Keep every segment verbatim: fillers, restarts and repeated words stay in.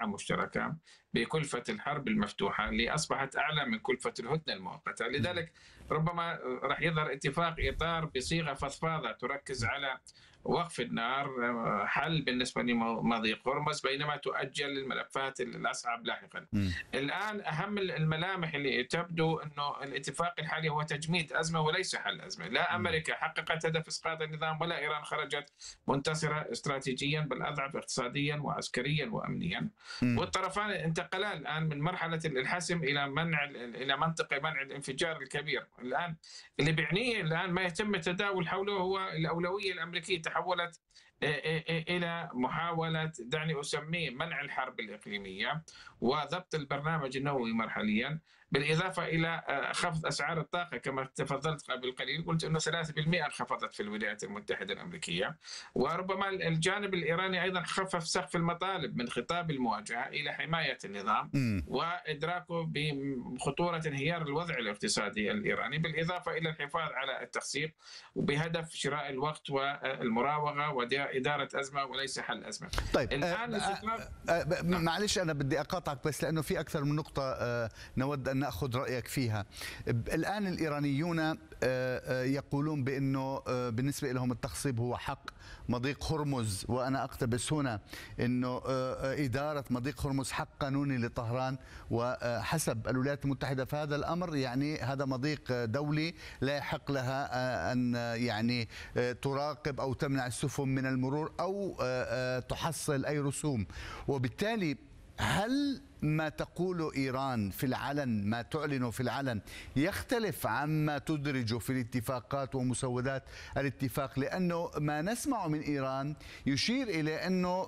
صناعة مشتركة بكلفة الحرب المفتوحة اللي أصبحت أعلى من كلفة الهدنة المؤقتة. لذلك ربما راح يظهر اتفاق إطار بصيغة فضفاضة تركز على وقف النار، حل بالنسبة لمضيق هرمز، بينما تؤجل الملفات الأصعب لاحقا. مم. الآن أهم الملامح اللي تبدو أنه الاتفاق الحالي هو تجميد أزمة وليس حل أزمة. لا أمريكا حققت هدف إسقاط النظام، ولا إيران خرجت منتصرة استراتيجيا، بل أضعف اقتصاديا وعسكريا وأمنيا. مم. والطرفان انتقلا الآن من مرحلة الحسم إلى منع إلى منطقة منع الانفجار الكبير. الآن اللي بيعنيه الآن ما يتم التداول حوله هو الأولوية الأمريكية تحولت إلى محاولة دعني أسميه منع الحرب الإقليمية وضبط البرنامج النووي مرحليا، بالإضافة إلى خفض أسعار الطاقة. كما تفضلت قبل قليل قلت أنه ثلاثة بالمئة انخفضت في الولايات المتحدة الأمريكية، وربما الجانب الإيراني أيضا خفف سقف المطالب من خطاب المواجهة إلى حماية النظام مم. وإدراكه بخطورة انهيار الوضع الاقتصادي الإيراني، بالإضافة إلى الحفاظ على التخسيق وبهدف شراء الوقت والمراوغة وإدارة أزمة وليس حل أزمة. طيب الآن آه آه آه معلش أنا بدي أقاطعك بس لأنه في أكثر من نقطة آه نود أن نأخذ رأيك فيها. الآن الإيرانيون آه آه يقولون بأنه آه بالنسبة لهم التخصيب هو حق مضيق هرمز، وأنا أقتبس هنا أنه آه إدارة مضيق هرمز حق قانوني لطهران، وحسب الولايات المتحدة فهذا الأمر يعني هذا مضيق دولي لا يحق لها آه أن يعني آه تراقب أو تمنع السفن من المرور أو تحصل أي رسوم. وبالتالي هل ما تقوله إيران في العلن، ما تعلنه في العلن، يختلف عما تدرجه في الاتفاقات ومسودات الاتفاق؟ لأنه ما نسمعه من إيران يشير إلى أنه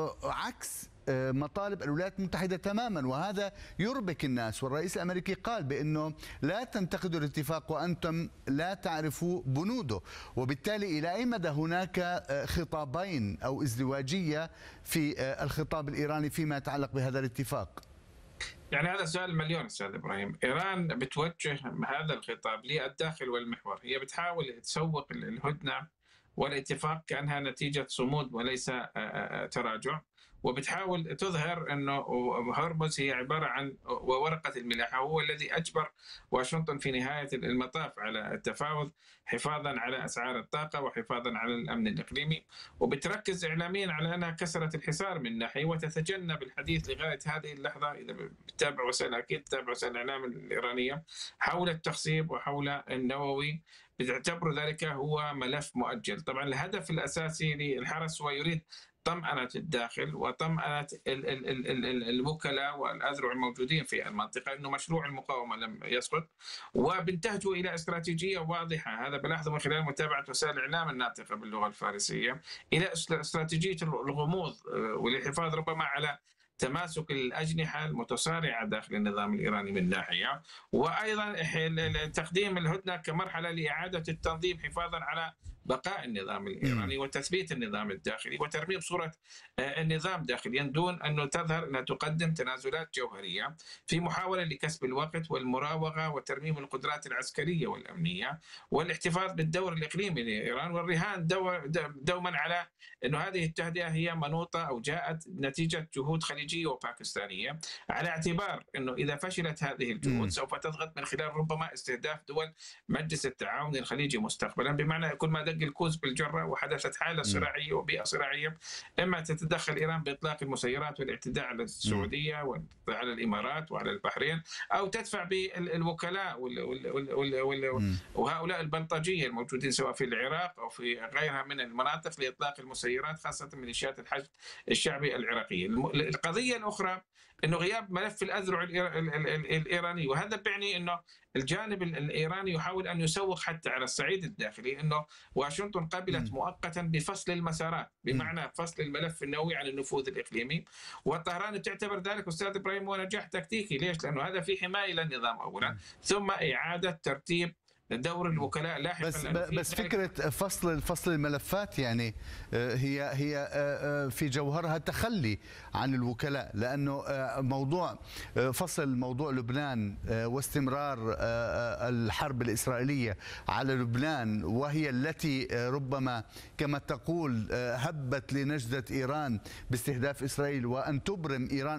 عكس مطالب الولايات المتحدة تماما، وهذا يربك الناس. والرئيس الأمريكي قال بأنه لا تنتقدوا الاتفاق وأنتم لا تعرفوا بنوده. وبالتالي إلى أي مدى هناك خطابين أو ازدواجية في الخطاب الإيراني فيما يتعلق بهذا الاتفاق؟ يعني هذا سؤال مليون أستاذ إبراهيم. إيران بتوجه هذا الخطاب للداخل والمحور، هي بتحاول تسوق الهدنة والاتفاق كأنها نتيجة صمود وليس تراجع، وبتحاول تظهر أنه هرمز هي عبارة عن وورقة الملاحة، هو الذي أجبر واشنطن في نهاية المطاف على التفاوض حفاظا على أسعار الطاقة وحفاظا على الأمن الإقليمي. وبتركز إعلاميا على أنها كسرت الحصار من ناحية وتتجنب الحديث لغاية هذه اللحظة، إذا بتتابع وسائل أكيد تتابع وسائل الإعلام الإيرانية، حول التخصيب وحول النووي، بتعتبر ذلك هو ملف مؤجل. طبعا الهدف الأساسي للحرس هو يريد طمأنة الداخل وطمأنة الوكلاء والأذرع الموجودين في المنطقة أنه مشروع المقاومة لم يسقط، وبنتهجوا إلى استراتيجية واضحة. هذا بلاحظه من خلال متابعة وسائل الإعلام الناطقة باللغة الفارسية، إلى استراتيجية الغموض والحفاظ ربما على تماسك الأجنحة المتصارعة داخل النظام الإيراني من ناحية، وأيضا تقديم الهدنة كمرحلة لإعادة التنظيم حفاظا على بقاء النظام الإيراني وتثبيت النظام الداخلي وترميم صورة النظام داخليا، دون أن تظهر أنها تقدم تنازلات جوهرية في محاولة لكسب الوقت والمراوغة وترميم القدرات العسكرية والأمنية والاحتفاظ بالدور الإقليمي لإيران، والرهان دوما على أن هذه التهدئة هي منوطة أو جاءت نتيجة جهود خليجية وباكستانية، على اعتبار أنه إذا فشلت هذه الجهود سوف تضغط من خلال ربما استهداف دول مجلس التعاون الخليجي مستقبلا، بمعنى كل ما دق الكوز بالجرة وحدثت حالة صراعية وبيئة صراعية، إما تتدخل إيران بإطلاق المسيرات والاعتداء على السعودية وعلى الإمارات وعلى البحرين، أو تدفع بالوكلاء وهؤلاء البلطجية الموجودين سواء في العراق أو في غيرها من المناطق لإطلاق المسيرات، خاصة ميليشيات الحشد الشعبي العراقية. القضية الأخرى أنه غياب ملف الأذرع الإيراني، وهذا بيعني أنه الجانب الإيراني يحاول أن يسوق حتى على الصعيد الداخلي أنه واشنطن قبلت مؤقتا بفصل المسارات، بمعنى فصل الملف النووي عن النفوذ الإقليمي، وطهران تعتبر ذلك أستاذ إبراهيم هو نجاح تكتيكي. ليش؟ لأنه هذا في حماية للنظام أولا، ثم إعادة ترتيب دور الوكلاء لاحقا. بس بس فكره فصل فصل الملفات يعني هي هي في جوهرها تخلي عن الوكلاء، لانه موضوع فصل موضوع لبنان واستمرار الحرب الاسرائيليه على لبنان، وهي التي ربما كما تقول هبت لنجده ايران باستهداف اسرائيل، وان تبرم ايران